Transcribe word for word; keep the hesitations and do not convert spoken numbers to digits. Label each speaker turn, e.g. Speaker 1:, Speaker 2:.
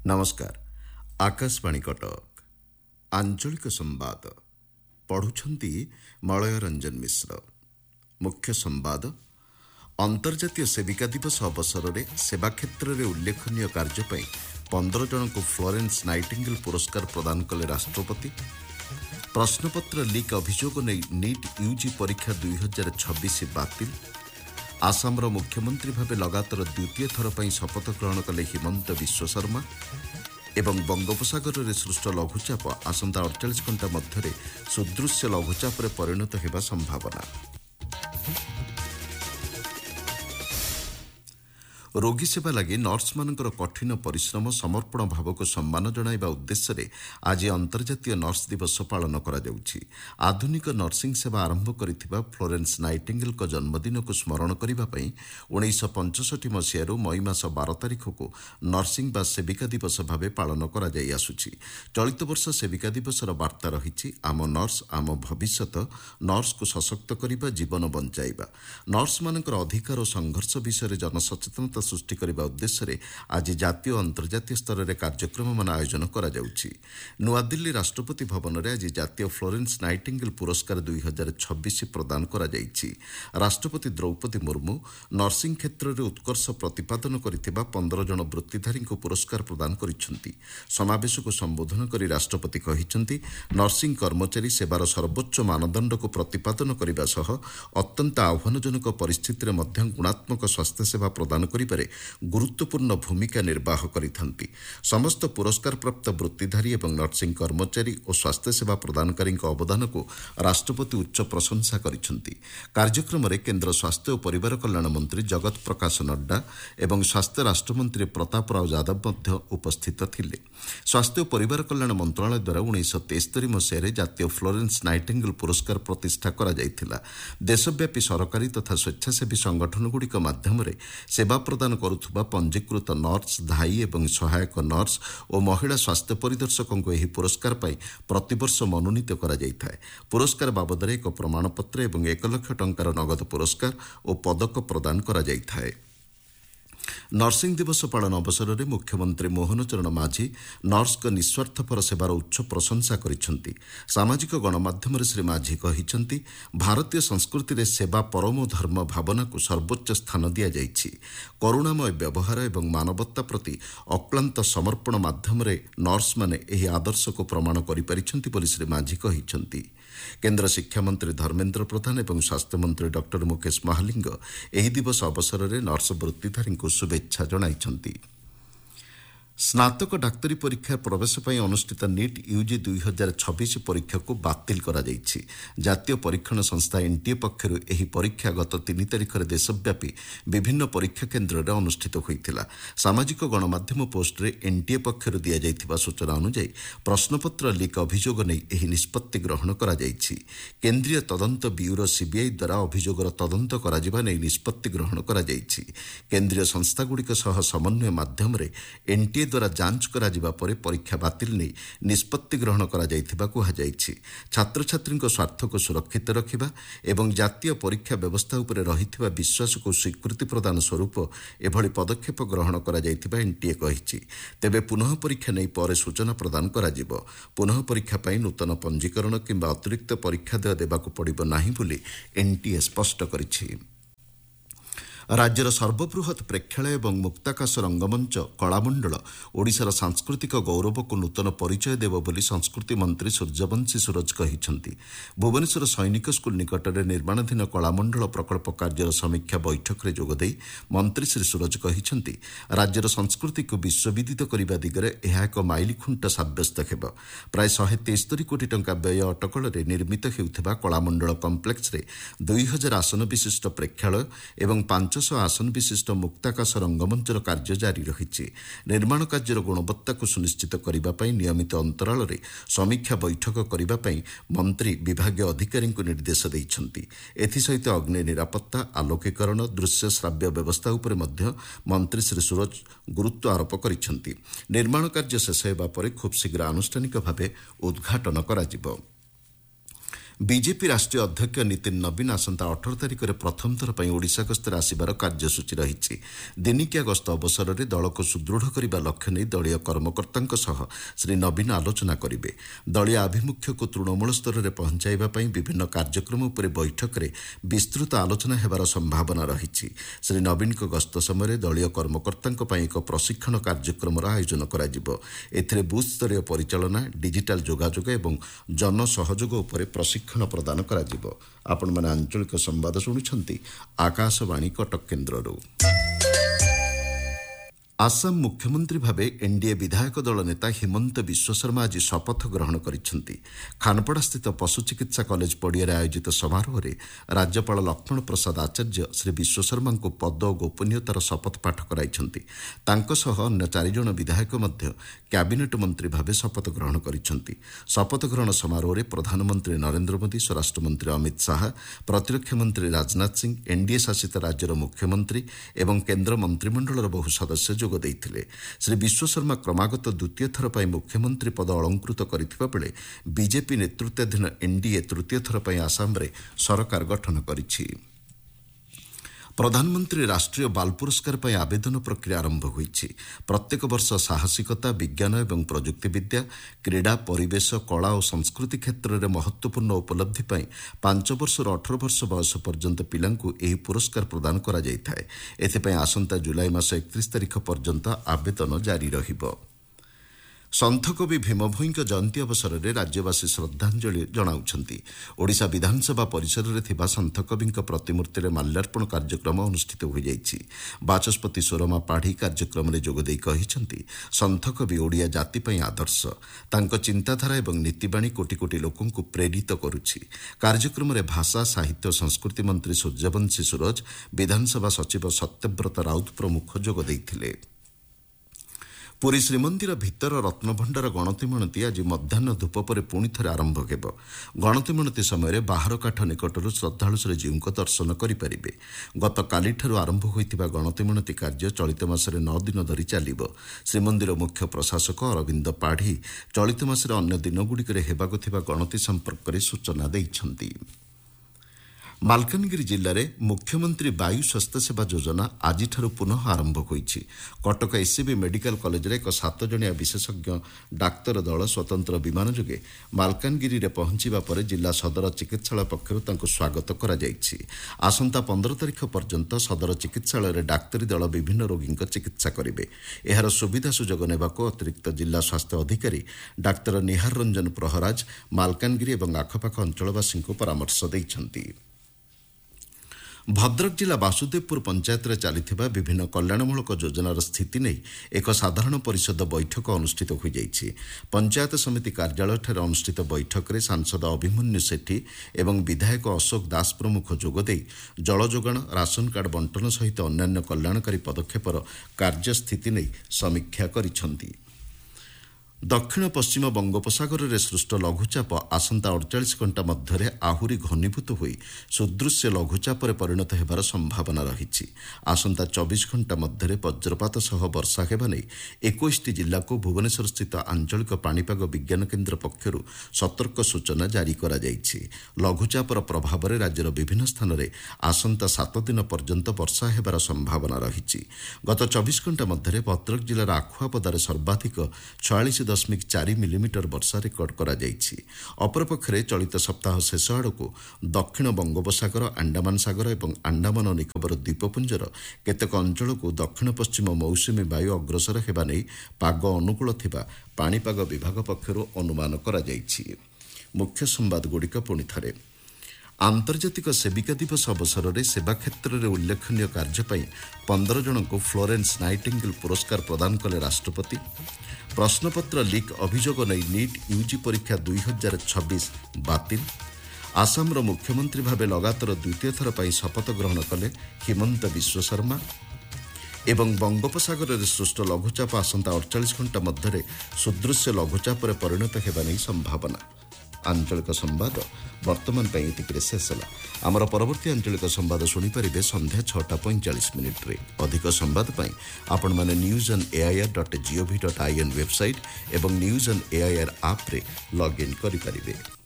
Speaker 1: नमस्कार। आकाशवाणी कटक आंचलिक संवाद पढ़ुछंती मलय रंजन मिश्र। मुख्य संवाद अंतर्जातीय सेविका दिवस अवसर में सेवा क्षेत्र में उल्लेखनीय कार्य पर पंद्रह जन को फ्लोरेंस नाइटिंगेल पुरस्कार प्रदान कले राष्ट्रपति। प्रश्नपत्र लीक अभियोग नहीं नीट यूजी परीक्षा दुई हजार छब्बीस बातिल। आसामर मुख्यमंत्री भावे लगातार द्वितीय थर पर शपथ ग्रहण कले हिमंत विश्व शर्मा। एवं बंगोपसागर में सृष्ट लघुचाप आसंता अड़तालीस घंटा मध्य सुदृश्य लघुचाप परिणत होगा संभावना। रोगी सेवा लगी नर्स मानकर कठिन परिश्रम समर्पण भाव को सम्मान जणाइबा उद्देश्य रे आज अंतर्जातीय नर्स दिवस पालन करा जाउछि। आधुनिक नर्सिंग सेवा आरंभ करिथिबा फ्लोरेंस नाइटिंगेल को जन्मदिन को स्मरण करिबा पई उन्नीस पैंसठ मसीह मई मास बारह तारिख को नर्सिंग बा सेविका दिवस भावे पालन करा जाई आसुछि। चलित वर्ष सेविका दिवसर वार्ता रहिछि आम नर्स आम भविष्यत, नर्स को सशक्त करिबा जीवन बंचाइबा। नर्स मानकर अधिकार और संघर्ष विषय जनसचेतनता सृष्टि करने उद्देश्य आज जातीय और अंतर्जातीय स्तर में कार्यक्रम मान आयोजन करा जाउछि। नुआदिल्ली राष्ट्रपति भवन में आज जातीय फ्लोरेंस नाइटिंगेल पुरस्कार दुई हजार छब्बीस प्रदान करा जाइछि। राष्ट्रपति द्रौपदी मुर्मू नर्सिंग क्षेत्र में उत्कर्ष प्रतिपादन करिथिबा पंद्रह जन वृत्तिधारी को पुरस्कार प्रदान करिसेंति। समावेश को संबोधन करी राष्ट्रपति कहिसेंति नर्सिंग कर्मचारी सेवार सर्वोच्च मानदंड को प्रतिपादन करने सह अत्यंत आह्वानजनक परिस्थिति में गुणात्मक स्वास्थ्य सेवा प्रदान करिबारे गुरुत्वपूर्ण भूमिका निर्वाह करिथांती। समस्त पुरस्कार प्राप्त वृत्तिधारी एवं नर्सिंग कर्मचारी और स्वास्थ्य सेवा प्रदानकारी अवदान को राष्ट्रपति उच्च प्रशंसा करिसेंति। कार्यक्रम में केन्द्र स्वास्थ्य और परिवार कल्याण मंत्री जगत प्रकाश नड्डा एवं स्वास्थ्य राष्ट्रमंत्री प्रताप राव यादव मध्य उपस्थित थिले। स्वास्थ्य और परिवार कल्याण मंत्रालय द्वारा उन्नीस तेस्तरी मसीह जातीय फ्लोरेंस नाइटिंगेल पुरस्कार प्रतिष्ठा करा जायथिला। देशव्यापी सरकारी तथा स्वेच्छासेवी संगठनगुड़िक माध्यम सेवा प्रदान करुथुबा पंजीकृत नर्स, धाई एवं सहायक नर्स और महिला स्वास्थ्य परिदर्शकों को यह पुरस्कार पाई प्रतिवर्ष मनोनीत करा जायथाय। पुरस्कार बाबद एक प्रमाणपत्र एवं एक लाख टंकार नगद पुरस्कार और पदक प्रदान करा जायथाय। नर्सिंग दिवस पालन अवसर में मुख्यमंत्री मोहन चरण माझी नर्स को निस्वार्थपर सेवार उच्च प्रशंसा करिसेंति। सामाजिक गणमाध्यम श्री माझी कहिसेंति भारतीय संस्कृति में सेवा परम धर्म भावना को सर्वोच्च स्थान दिया जाइछि। करुणामय व्यवहार एवं मानवता प्रति अक्लांत समर्पण माध्यम नर्स माने एही आदर्श को प्रमाण करिपारिछंति बोली श्री माझी कहिसेंति। केन्द्र शिक्षा मंत्री धर्मेन्द्र प्रधान एवं स्वास्थ्य मंत्री डॉक्टर मुकेश महालिंग एही दिवस अवसर में नर्स वृत्तिधारी को शुभेच्छा जणाइछंति। स्नातक डाक्तरी परीक्षा प्रवेश पर अनुष्ठित नीट यूजी दुई हजार छब्बीस परीक्षा को बातिल करा जाइछि। जातीय परीक्षण संस्था एनटीए पक्षरु एही परीक्षा गत तीन तारिख में देशव्यापी विभिन्न परीक्षा केन्द्र में अनुष्ठित होइथिला। सामाजिक गणमाध्यम पोस्ट रे एनटीए पक्षरु दिया जाइथिबा सूचना अनुसार प्रश्नपत्र लीक अभियोग नहीं एही निष्पत्ति ग्रहण करा जाइछि। केन्द्रीय तदंत ब्यूरो सीबीआई द्वारा अभियोगर तदंत करा जिबा नै निष्पत्ति ग्रहण करा जाइछि। केन्द्रीय संस्थागुड़िक सह समन्वय माध्यम रे एनटीए द्वारा जांच करा जिबा परे परीक्षा बातिल नहीं निष्पत्ति ग्रहण करा जाइथिबा कुहा जाइछि। छात्र छात्री स्वार्थ को सुरक्षित रखिबा एवं जातीय परीक्षा व्यवस्था उपरे रहिथिबा विश्वास को स्वीकृति प्रदान स्वरूप एभली पदक्षेप ग्रहण करा जाइथिबा एनटीए कहिछि। तेबे पुनः परीक्षा नहीं पर सूचना प्रदान करा जिवो। पुनः परीक्षा पई नूतन पंजीकरण किंबा अतिरिक्त परीक्षा देय देबाकू पड़िबो नाही बोली एनटीए स्पष्ट करिछि। राज्यर सर्वबृहत प्रेक्षालय एवं मुक्ताकाश रंगमंच कलामंडल ओडिशार सांस्कृतिक गौरव को नूतन परिचय देव बोली संस्कृति मंत्री सूर्यवंशी सूरज कहिसेंति। भुवनेश्वर सैनिक स्कूल निकट में निर्माणाधीन कलामंडल प्रकल्प कार्यर समीक्षा बैठक में जोगदे मंत्री श्री सूरज कहिसेंति राज्यर संस्कृति को विश्वविदित करने दिगरे यह एक माइलखुंट साब्यस्त हेब। प्राय शहे तेस्तरी कोटी टंका व्यय अटकल निर्मित हेउथिबा कलामंडल कम्प्लेक्स रे दुई हजार आसन विशिष्ट प्रेक्षालय एवं पांच आसन विशिष्ट मुक्ताकाश रंगमंचर कार्य जारी रही। निर्माण कार्यर गुणवत्ता को सुनिश्चित करने नियमित अंतराल में समीक्षा बैठक करने मंत्री विभागीय अधिकारी को निर्देश देइछंती। एथिसहित अग्नि निरापत्ता, आलोकीकरण, दृश्य श्राव्य व्यवस्था उपर मध्य मंत्री श्री सूरज गुरुत्व आरोप करिसेंती। निर्माण कार्य शेष हेबा परे खूब शीघ्र आनुष्ठानिक भावे उद्घाटन कराजिबो। ବିଜେପି ରାଷ୍ଟ୍ରୀୟ ଅଧ୍ୟକ୍ଷ ନୀତିନ ନବୀନ ଆସନ୍ତା ଅଠର ତାରିଖରେ ପ୍ରଥମ ଥର ପାଇଁ ଓଡ଼ିଶା ଗସ୍ତରେ ଆସିବାର କାର୍ଯ୍ୟସୂଚୀ ରହିଛି। ଦିନିକିଆ ଗସ୍ତ ଅବସରରେ ଦଳକୁ ସୁଦୃଢ଼ କରିବା ଲକ୍ଷ୍ୟ ନେଇ ଦଳୀୟ କର୍ମକର୍ତ୍ତାଙ୍କ ସହ ଶ୍ରୀ ନବୀନ ଆଲୋଚନା କରିବେ। ଦଳୀୟ ଆଭିମୁଖ୍ୟକୁ ତୃଣମୂଳ ସ୍ତରରେ ପହଞ୍ଚାଇବା ପାଇଁ ବିଭିନ୍ନ କାର୍ଯ୍ୟକ୍ରମ ଉପରେ ବୈଠକରେ ବିସ୍ତୃତ ଆଲୋଚନା ହେବାର ସମ୍ଭାବନା ରହିଛି। ଶ୍ରୀ ନବୀନଙ୍କ ଗସ୍ତ ସମୟରେ ଦଳୀୟ କର୍ମକର୍ତ୍ତାଙ୍କ ପାଇଁ ଏକ ପ୍ରଶିକ୍ଷଣ କାର୍ଯ୍ୟକ୍ରମର ଆୟୋଜନ କରାଯିବ। ଏଥିରେ ବୁଥ୍ ସ୍ତରୀୟ ପରିଚାଳନା, ଡିଜିଟାଲ ଯୋଗାଯୋଗ ଏବଂ ଜନସହଯୋଗ ଉପରେ ପ୍ରଶିକ୍ଷଣ ପ୍ରଦାନ କରାଯିବ। ଆପଣମାନେ ଆଞ୍ଚଳିକ ସମ୍ବାଦ ଶୁଣୁଛନ୍ତି ଆକାଶବାଣୀ କଟକ କେନ୍ଦ୍ରରୁ। ଆସାମ ମୁଖ୍ୟମନ୍ତ୍ରୀ ଭାବେ ଏନ୍ଡିଏ ବିଧାୟକ ଦଳ ନେତା ହିମନ୍ତ ବିଶ୍ୱଶର୍ମା ଆଜି ଶପଥ ଗ୍ରହଣ କରିଛନ୍ତି। ଖାନପଡ଼ାସ୍ଥିତ ପଶୁ ଚିକିତ୍ସା କଲେଜ ପଡ଼ିଆରେ ଆୟୋଜିତ ସମାରୋହରେ ରାଜ୍ୟପାଳ ଲକ୍ଷ୍ମଣ ପ୍ରସାଦ ଆଚାର୍ଯ୍ୟ ଶ୍ରୀ ବିଶ୍ୱଶର୍ମାଙ୍କୁ ପଦ ଓ ଗୋପନୀୟତାର ଶପଥ ପାଠ କରାଇଛନ୍ତି। ତାଙ୍କ ସହ ଅନ୍ୟ ଚାରିଜଣ ବିଧାୟକ ମଧ୍ୟ କ୍ୟାବିନେଟ୍ ମନ୍ତ୍ରୀ ଭାବେ ଶପଥ ଗ୍ରହଣ କରିଛନ୍ତି। ଶପଥ ଗ୍ରହଣ ସମାରୋହରେ ପ୍ରଧାନମନ୍ତ୍ରୀ ନରେନ୍ଦ୍ର ମୋଦି, ସ୍ୱରାଷ୍ଟ୍ରମନ୍ତ୍ରୀ ଅମିତ ଶାହା, ପ୍ରତିରକ୍ଷା ମନ୍ତ୍ରୀ ରାଜନାଥ ସିଂ, ଏନ୍ଡିଏ ଶାସିତ ରାଜ୍ୟର ମୁଖ୍ୟମନ୍ତ୍ରୀ ଏବଂ କେନ୍ଦ୍ର ମନ୍ତ୍ରିମଣ୍ଡଳର ବହୁ ସଦସ୍ୟ ଯୋଗ ଦେଇଥିଲେ। ଶ୍ରୀ ବିଶ୍ୱଶର୍ମା କ୍ରମାଗତ ଦ୍ୱିତୀୟ ଥର ପାଇଁ ମୁଖ୍ୟମନ୍ତ୍ରୀ ପଦ ଅଳଙ୍କୃତ କରିଥିବା ବେଳେ ବିଜେପି ନେତୃତ୍ୱାଧୀନ ଏନ୍ଡିଏ ତୃତୀୟ ଥର ପାଇଁ ଆସାମରେ ସରକାର ଗଠନ କରିଛି। ପ୍ରଧାନମନ୍ତ୍ରୀ ରାଷ୍ଟ୍ରୀୟ ବାଲ୍ ପୁରସ୍କାର ପାଇଁ ଆବେଦନ ପ୍ରକ୍ରିୟା ଆରମ୍ଭ ହୋଇଛି। ପ୍ରତ୍ୟେକ ବର୍ଷ ସାହସିକତା, ବିଜ୍ଞାନ ଏବଂ ପ୍ରଯୁକ୍ତିବିଦ୍ୟା, କ୍ରୀଡ଼ା, ପରିବେଶ, କଳା ଓ ସଂସ୍କୃତି କ୍ଷେତ୍ରରେ ମହତ୍ତ୍ୱପୂର୍ଣ୍ଣ ଉପଲବ୍ଧି ପାଇଁ ପାଞ୍ଚ ବର୍ଷରୁ ଅଠର ବର୍ଷ ବୟସ ପର୍ଯ୍ୟନ୍ତ ପିଲାଙ୍କୁ ଏହି ପୁରସ୍କାର ପ୍ରଦାନ କରାଯାଇଥାଏ। ଏଥିପାଇଁ ଆସନ୍ତା ଜୁଲାଇ ମାସ ଏକତିରିଶ ତାରିଖ ପର୍ଯ୍ୟନ୍ତ ଆବେଦନ ଜାରି ରହିବ। ସନ୍ଥକବି ଭୀମଭୋଇଙ୍କ ଜୟନ୍ତୀ ଅବସରରେ ରାଜ୍ୟବାସୀ ଶ୍ରଦ୍ଧାଞ୍ଜଳି ଜଣାଉଛନ୍ତି। ଓଡ଼ିଶା ବିଧାନସଭା ପରିସରରେ ଥିବା ସନ୍ଥକବିଙ୍କ ପ୍ରତିମୂର୍ତ୍ତିରେ ମାଲ୍ୟାର୍ପଣ କାର୍ଯ୍ୟକ୍ରମ ଅନୁଷ୍ଠିତ ହୋଇଯାଇଛି। ବାଚସ୍ପତି ସୁରମା ପାଢ଼ୀ କାର୍ଯ୍ୟକ୍ରମରେ ଯୋଗଦେଇ କହିଛନ୍ତି, ସନ୍ଥକବି ଓଡ଼ିଆ ଜାତି ପାଇଁ ଆଦର୍ଶ। ତାଙ୍କ ଚିନ୍ତାଧାରା ଏବଂ ନୀତିବାଣୀ କୋଟି କୋଟି ଲୋକଙ୍କୁ ପ୍ରେରିତ କରୁଛି। କାର୍ଯ୍ୟକ୍ରମରେ ଭାଷା, ସାହିତ୍ୟ ଓ ସଂସ୍କୃତି ମନ୍ତ୍ରୀ ସୂର୍ଯ୍ୟବଂଶୀ ସୁରଜ, ବିଧାନସଭା ସଚିବ ସତ୍ୟବ୍ରତ ରାଉତ ପ୍ରମୁଖ ଯୋଗ ଦେଇଥିଲେ। ପୁରୀ ଶ୍ରୀମନ୍ଦିର ଭିତର ରତ୍ନଭଣ୍ଡାର ଗଣତିମଣତି ଆଜି ମଧ୍ୟାହ୍ନ ଧୂପ ପରେ ପୁଣି ଥରେ ଆରମ୍ଭ ହେବ। ଗଣତିମଣତି ସମୟରେ ବାହାର କାଠ ନିକଟରୁ ଶ୍ରଦ୍ଧାଳୁ ଶ୍ରୀଜୀଉଙ୍କ ଦର୍ଶନ କରିପାରିବେ। ଗତକାଲିଠାରୁ ଆରମ୍ଭ ହୋଇଥିବା ଗଣତିମଣତି କାର୍ଯ୍ୟ ଚଳିତ ମାସରେ ନଅ ଦିନ ଧରି ଚାଲିବ। ଶ୍ରୀମନ୍ଦିର ମୁଖ୍ୟ ପ୍ରଶାସକ ଅରବିନ୍ଦ ପାଢ଼ୀ ଚଳିତ ମାସରେ ଅନ୍ୟ ଦିନଗୁଡ଼ିକରେ ହେବାକୁ ଥିବା ଗଣତି ସମ୍ପର୍କରେ ସୂଚନା ଦେଇଛନ୍ତି। ମାଲକାନଗିରି ଜିଲ୍ଲାରେ ମୁଖ୍ୟମନ୍ତ୍ରୀ ବାୟୁ ସ୍ୱାସ୍ଥ୍ୟସେବା ଯୋଜନା ଆଜିଠାରୁ ପୁନଃ ଆରମ୍ଭ ହୋଇଛି। କଟକ ଏସ୍ସିବି ମେଡିକାଲ କଲେଜରେ ଏକ ସାତ ଜଣିଆ ବିଶେଷଜ୍ଞ ଡାକ୍ତର ଦଳ ସ୍ୱତନ୍ତ୍ର ବିମାନ ଯୋଗେ ମାଲକାନଗିରିରେ ପହଞ୍ଚିବା ପରେ ଜିଲ୍ଲା ସଦର ଚିକିତ୍ସାଳୟ ପକ୍ଷରୁ ତାଙ୍କୁ ସ୍ୱାଗତ କରାଯାଇଛି। ଆସନ୍ତା ପନ୍ଦର ତାରିଖ ପର୍ଯ୍ୟନ୍ତ ସଦର ଚିକିତ୍ସାଳୟରେ ଡାକ୍ତରୀ ଦଳ ବିଭିନ୍ନ ରୋଗୀଙ୍କ ଚିକିତ୍ସା କରିବେ। ଏହାର ସୁବିଧା ସୁଯୋଗ ନେବାକୁ ଅତିରିକ୍ତ ଜିଲ୍ଲା ସ୍ୱାସ୍ଥ୍ୟ ଅଧିକାରୀ ଡାକ୍ତର ନିହାର ରଞ୍ଜନ ପ୍ରହରାଜ ମାଲକାନଗିରି ଏବଂ ଆଖପାଖ ଅଞ୍ଚଳବାସୀଙ୍କୁ ପରାମର୍ଶ ଦେଇଛନ୍ତି। ଭଦ୍ରକ ଜିଲ୍ଲା ବାସୁଦେବପୁର ପଞ୍ଚାୟତରେ ଚାଲିଥିବା ବିଭିନ୍ନ କଲ୍ୟାଣମୂଳକ ଯୋଜନାର ସ୍ଥିତି ନେଇ ଏକ ସାଧାରଣ ପରିଷଦ ବୈଠକ ଅନୁଷ୍ଠିତ ହୋଇଯାଇଛି। ପଞ୍ଚାୟତ ସମିତି କାର୍ଯ୍ୟାଳୟଠାରେ ଅନୁଷ୍ଠିତ ବୈଠକରେ ସାଂସଦ ଅଭିମନ୍ୟୁ ସେଠୀ ଏବଂ ବିଧାୟକ ଅଶୋକ ଦାସ ପ୍ରମୁଖ ଯୋଗଦେଇ ଜଳଯୋଗାଣ, ରାସନ କାର୍ଡ ବଣ୍ଟନ ସହିତ ଅନ୍ୟାନ୍ୟ କଲ୍ୟାଣକାରୀ ପଦକ୍ଷେପର କାର୍ଯ୍ୟସ୍ଥିତି ନେଇ ସମୀକ୍ଷା କରିଛନ୍ତି। ଦକ୍ଷିଣ ପଶ୍ଚିମ ବଙ୍ଗୋପସାଗରରେ ସୃଷ୍ଟ ଲଘୁଚାପ ଆସନ୍ତା ଅଡ଼ଚାଳିଶ ଘଣ୍ଟା ମଧ୍ୟରେ ଆହୁରି ଘନୀଭୂତ ହୋଇ ସୁଦୃଶ୍ୟ ଲଘୁଚାପରେ ପରିଣତ ହେବାର ସମ୍ଭାବନା ରହିଛି। ଆସନ୍ତା ଚବିଶ ଘଣ୍ଟା ମଧ୍ୟରେ ବଜ୍ରପାତ ସହ ବର୍ଷା ହେବା ନେଇ ଏକୋଇଶଟି ଜିଲ୍ଲାକୁ ଭୁବନେଶ୍ୱରସ୍ଥିତ ଆଞ୍ଚଳିକ ପାଣିପାଗ ବିଜ୍ଞାନ କେନ୍ଦ୍ର ପକ୍ଷରୁ ସତର୍କ ସୂଚନା ଜାରି କରାଯାଇଛି। ଲଘୁଚାପର ପ୍ରଭାବରେ ରାଜ୍ୟର ବିଭିନ୍ନ ସ୍ଥାନରେ ଆସନ୍ତା ସାତ ଦିନ ପର୍ଯ୍ୟନ୍ତ ବର୍ଷା ହେବାର ସମ୍ଭାବନା ରହିଛି। ଗତ ଚବିଶ ଘଣ୍ଟା ମଧ୍ୟରେ ଭଦ୍ରକ ଜିଲ୍ଲାର ଆଖୁଆପଦାରେ ସର୍ବାଧିକ ଛୟାଳିଶ ଦଶମିକ ଚାରି ମିଲିମିଟର ବର୍ଷା ରେକର୍ଡ କରାଯାଇଛି। ଅପରପକ୍ଷରେ ଚଳିତ ସପ୍ତାହ ଶେଷ ଆଡ଼କୁ ଦକ୍ଷିଣ ବଙ୍ଗୋପସାଗର, ଆଣ୍ଡାମାନ ସାଗର ଏବଂ ଆଣ୍ଡାମାନ ଓ ନିକୋବର ଦ୍ୱୀପପୁଞ୍ଜର କେତେକ ଅଞ୍ଚଳକୁ ଦକ୍ଷିଣ ପଶ୍ଚିମ ମୌସୁମୀ ବାୟୁ ଅଗ୍ରସର ହେବା ନେଇ ପାଗ ଅନୁକୂଳ ଥିବା ପାଣିପାଗ ବିଭାଗ ପକ୍ଷରୁ ଅନୁମାନ କରାଯାଇଛି। ମୁଖ୍ୟ ସମ୍ବାଦଗୁଡ଼ିକ ପୁଣିଥରେ। ଆନ୍ତର୍ଜାତିକ ସେବିକା ଦିବସ ଅବସରରେ ସେବା କ୍ଷେତ୍ରରେ ଉଲ୍ଲେଖନୀୟ କାର୍ଯ୍ୟ ପାଇଁ ପନ୍ଦର ଜଣଙ୍କୁ ଫ୍ଲୋରେନ୍ସ ନାଇଟିଙ୍ଗେଲ୍ ପୁରସ୍କାର ପ୍ରଦାନ କଲେ ରାଷ୍ଟ୍ରପତି। ପ୍ରଶ୍ନପତ୍ର ଲିକ୍ ଅଭିଯୋଗ ନେଇ ନିଟ୍ ୟୁଜି ପରୀକ୍ଷା ଦୁଇ ହଜାର ଛବିଶ ବାତିଲ। ଆସାମର ମୁଖ୍ୟମନ୍ତ୍ରୀ ଭାବେ ଲଗାତାର ଦ୍ୱିତୀୟ ଥର ପାଇଁ ଶପଥ ଗ୍ରହଣ କଲେ ହିମନ୍ତ ବିଶ୍ୱଶର୍ମା। ଏବଂ ବଙ୍ଗୋପସାଗରରେ ସୃଷ୍ଟ ଲଘୁଚାପ ଆସନ୍ତା ଅଡ଼ଚାଳିଶ ଘଣ୍ଟା ମଧ୍ୟରେ ସୁଦୃଶ୍ୟ ଲଘୁଚାପରେ ପରିଣତ ହେବା ନେଇ ସମ୍ଭାବନା। ଆଞ୍ଚଳିକ ସମ୍ବାଦ ବର୍ତ୍ତମାନ ପାଇଁ ଏତିକିରେ ଶେଷ ହେଲା। ଆମର ପରବର୍ତ୍ତୀ ଆଞ୍ଚଳିକ ସମ୍ବାଦ ଶୁଣିପାରିବେ ସନ୍ଧ୍ୟା ଛଅଟା ପଇଁଚାଳିଶ ମିନିଟ୍ରେ। ଅଧିକ ସମ୍ବାଦ ପାଇଁ ଆପଣମାନେ news on AIR dot GOV dot IN website ଏବଂ ନ୍ୟୁଜ୍ ଅନ୍ ଏଆଇଆର୍ ଆପ୍ରେ ଲଗ୍ଇନ୍ କରିପାରିବେ।